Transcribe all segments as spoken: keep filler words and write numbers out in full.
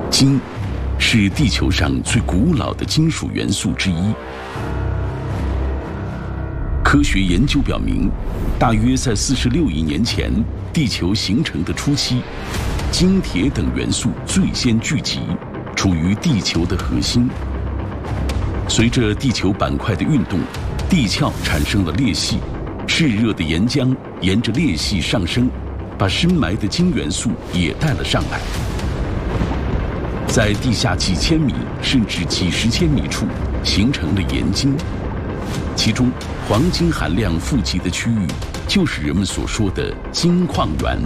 金是地球上最古老的金属元素之一。科学研究表明，大约在四十六亿年前，地球形成的初期，金、铁等元素最先聚集，处于地球的核心。随着地球板块的运动，地壳产生了裂隙，炽热的岩浆沿着裂隙上升，把深埋的金元素也带了上来。在地下几千米甚至几十千米处，形成了岩晶。其中，黄金含量富集的区域，就是人们所说的金矿源。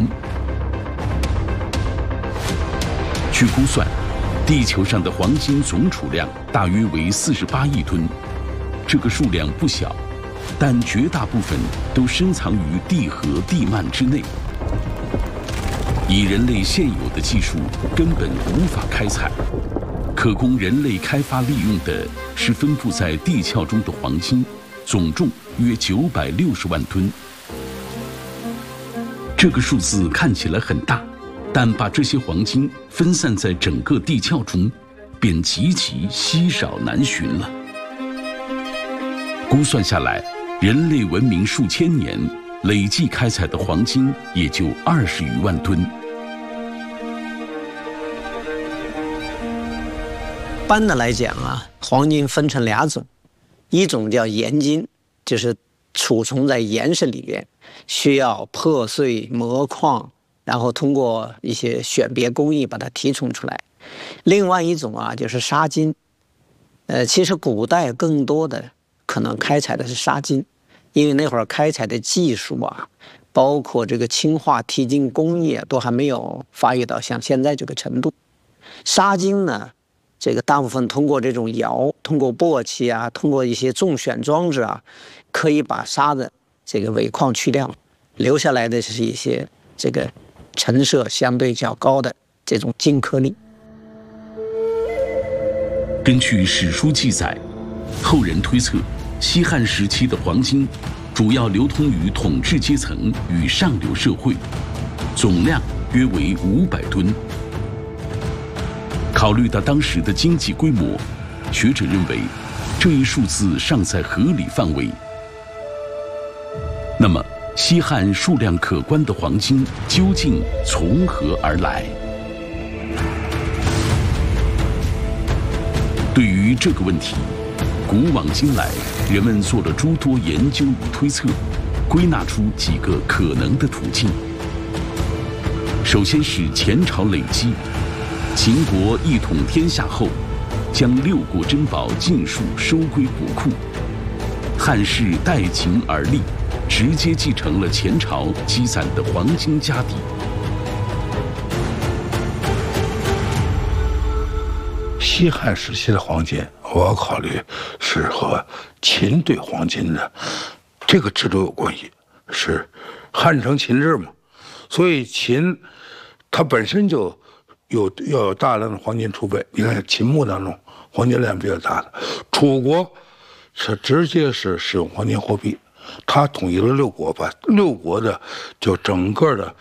据估算，地球上的黄金总储量大约为四十八亿吨，这个数量不小，但绝大部分都深藏于地核地幔之内。以人类现有的技术，根本无法开采。可供人类开发利用的是分布在地壳中的黄金，总重约九百六十万吨。这个数字看起来很大，但把这些黄金分散在整个地壳中，便极其稀少难寻了。估算下来，人类文明数千年累计开采的黄金也就二十余万吨。 一般的来讲啊，黄金分成两种，一种叫岩金，就是储存在岩石里面，需要破碎磨矿，然后通过一些选别工艺把它提纯出来。另外一种啊，就是砂金。呃，其实古代更多的可能开采的是砂金，因为那会儿开采的技术啊，包括这个氢化提金工艺啊，都还没有发育到像现在这个程度。砂金呢，这个大部分通过这种窑，通过簸箕啊，通过一些重选装置啊，可以把沙的这个尾矿去掉，留下来的是一些这个成色相对较高的这种金颗粒。 根据史书记载，后人推测，西汉时期的黄金主要流通于统治阶层与上流社会，总量约为五百吨。考虑到当时的经济规模，学者认为这一数字尚在合理范围。那么，西汉数量可观的黄金究竟从何而来？对于这个问题，古往今来，人们做了诸多研究与推测，归纳出几个可能的途径。首先是前朝累积。秦国一统天下后，将六国珍宝尽数收归国库。汉室代秦而立，直接继承了前朝积攒的黄金家底。 西汉时期的黄金，我要考虑是和秦对黄金的这个制度有关系，是汉承秦制嘛，所以秦它本身就有要有大量的黄金储备。你看秦墓当中黄金量比较大的，楚国是直接是使用黄金货币，他统一了六国，把六国的就整个的